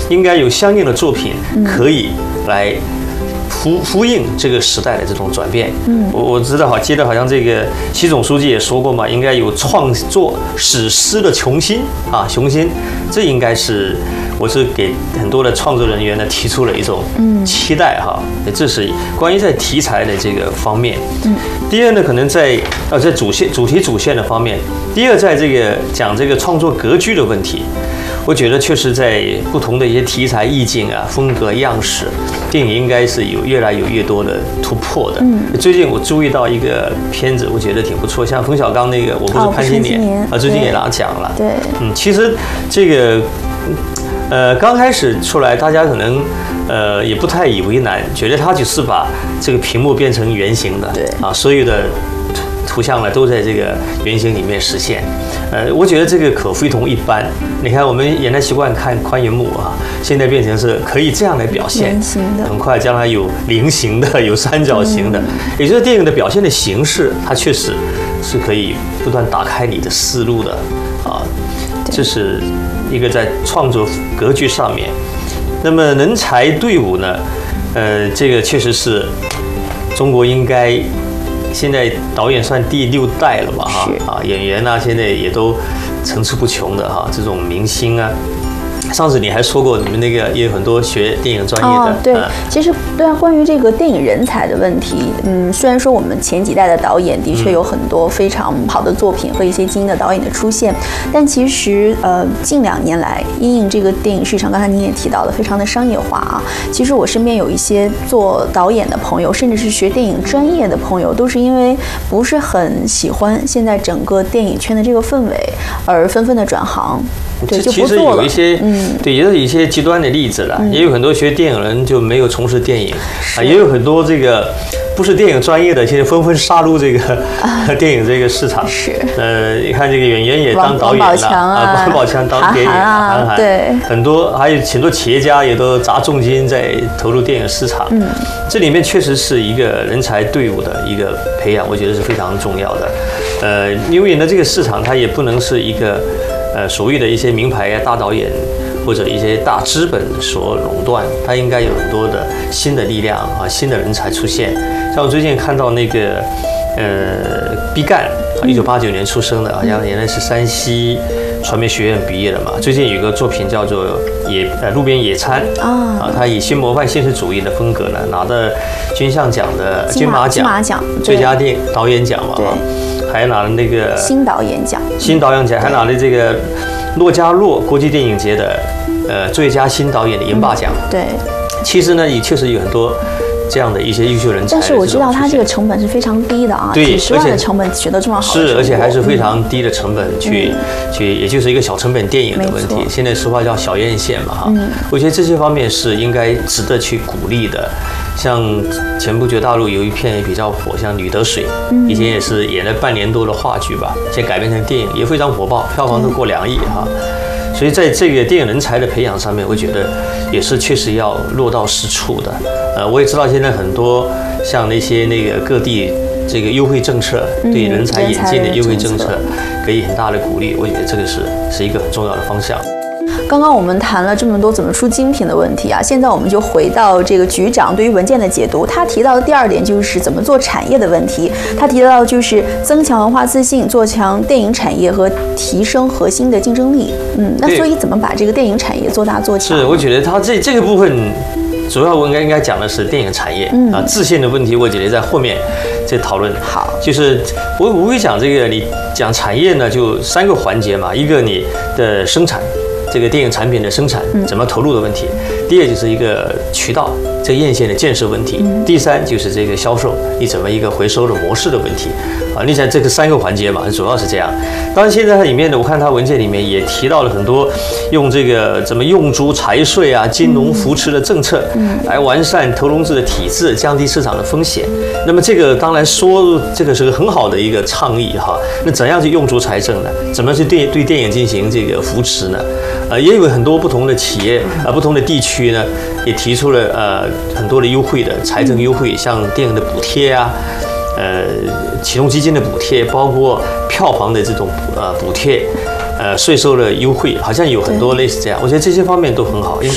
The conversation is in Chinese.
应该有相应的作品可以来呼应这个时代的这种转变。我知道记得好像这个习总书记也说过嘛，应该有创作史诗的雄心，这应该是我是给很多的创作人员呢提出了一种期待哈。这是关于在题材的这个方面。第二呢，可能在主题主线的方面。第二，在这个讲这个创作格局的问题。我觉得确实在不同的一些题材意境啊、风格样式，电影应该是有越来越多的突破的。最近我注意到一个片子，我觉得挺不错，像冯小刚那个《我不是潘金莲》最近也拿奖了。 对， 其实这个刚开始出来，大家可能也不太以为难，觉得他就是把这个屏幕变成圆形的， 对所有的图像呢都在这个圆形里面实现。我觉得这个可非同一般。你看，我们原来习惯看宽银幕啊，现在变成是可以这样来表现， 圆形的， 很快将来有菱形的，有三角形的，也就是电影的表现的形式，它确实是可以不断打开你的思路的啊。这是一个在创作格局上面。那么人才队伍呢？这个确实是中国应该。现在导演算第6代了吧？演员啊，现在也都层出不穷的哈，这种明星啊。上次你还说过，你们那个也有很多学电影专业的。 对，其实对啊，关于这个电影人才的问题，虽然说我们前几代的导演的确有很多非常好的作品和一些精英的导演的出现，但其实近2年来，因应这个电影市场，刚才您也提到了，非常的商业化啊。其实我身边有一些做导演的朋友，甚至是学电影专业的朋友，都是因为不是很喜欢现在整个电影圈的这个氛围，而纷纷的转行。对，就不做了。 其实有一些，对，也有一些极端的例子了。也有很多学电影人就没有从事电影，也有很多这个不是电影专业的，现在纷纷杀入这个电影这个市场。 是。 你看这个演员也当导演了，王宝强当电影，韩寒， 对， 很多还有很多企业家也都砸重金在投入电影市场。这里面确实是一个人才队伍的一个培养，我觉得是非常重要的。因为呢，这个市场它也不能是一个。所谓的一些名牌大导演或者一些大资本所垄断，它应该有很多的新的力量啊，新的人才出现。像我最近看到那个毕赣，1989年出生的，好像原来是山西传媒学院毕业的嘛。最近有个作品叫做路边野餐啊，他以新模范现实主义的风格呢，拿的金像奖的金马奖最佳导演奖嘛。还拿了那个新导演奖， 还拿了这个洛迦诺国际电影节的最佳新导演的银霸奖。 对， 其实呢，也确实有很多这样的一些优秀人才。 但是我知道他这个成本是非常低的啊， 对， 几十万的成本取得这么好的成果， 而且还是非常低的成本去，也就是一个小成本电影的问题。现在俗话叫小院线嘛哈。我觉得这些方面是应该值得去鼓励的。像前不久大陆有一片比较火，像《女得水》，以前也是演了半年多的话剧吧，现在改编成电影也非常火爆，票房都过2亿哈。所以在这个电影人才的培养上面，我觉得也是确实要落到实处的。我也知道现在很多像那个各地这个优惠政策，对人才引进的优惠政策给予很大的鼓励，我觉得这个是一个很重要的方向。 刚刚我们谈了这么多怎么出精品的问题啊，现在我们就回到这个局长对于文件的解读。他提到的第2点就是怎么做产业的问题。他提到就是增强文化自信，做强电影产业和提升核心的竞争力。那所以怎么把这个电影产业做大做强？ 是，我觉得他这个部分主要我应该讲的是电影产业自信的问题，我觉得在后面再讨论。 好， 就是我无非讲这个，你讲产业呢，就3个环节嘛，一个你的生产。这个电影产品的生产怎么投入的问题，第2就是一个渠道这个院线的建设问题，第3就是这个销售你怎么一个回收的模式的问题啊。你想这个3个环节嘛，主要是这样。当然现在它里面呢，我看它文件里面也提到了很多用这个怎么用足财税啊、金融扶持的政策来完善投融资的体制，降低市场的风险。那么这个当然说这个是个很好的一个倡议哈。那怎样去用足财政呢？怎么去对电影进行这个扶持呢？也有很多不同的企业不同的地区呢，也提出了很多的优惠的财政优惠，像电影的补贴啊，启动基金的补贴，包括票房的这种补贴，税收的优惠，好像有很多类似这样。我觉得这些方面都很好，应该。